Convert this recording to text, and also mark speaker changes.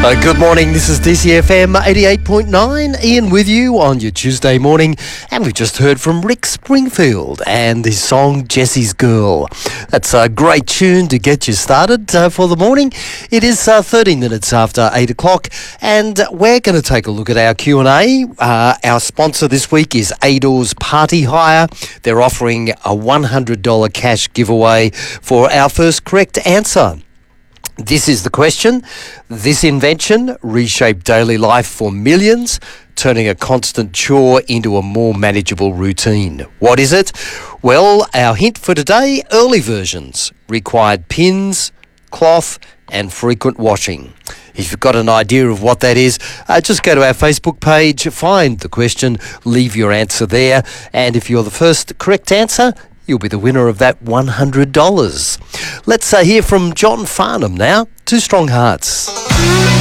Speaker 1: Good morning, this is DCFM 88.9. Ian with you on your Tuesday morning, and we just heard from Rick Springfield and his song Jesse's Girl. That's a great tune to get you started for the morning. It is 13 minutes after 8 o'clock, and we're going to take a look at our Q&A. Our sponsor this week is Adors Party Hire. They're offering a $100 cash giveaway for our first correct answer. This is the question. This invention reshaped daily life for millions, turning a constant chore into a more manageable routine. What is it? Well, our hint for today, early versions required pins, cloth and frequent washing. If you've got an idea of what that is, just go to our Facebook page, find the question, leave your answer there, and if you're the first correct answer, you'll be the winner of that $100. Let's hear from John Farnham now, Two Strong Hearts.